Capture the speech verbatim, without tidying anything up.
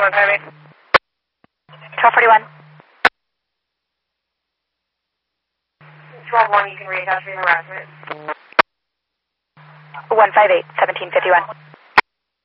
one five eight. twelve forty-one. twelve one, you can reattach me the rest of it. one five eight, seventeen fifty-one.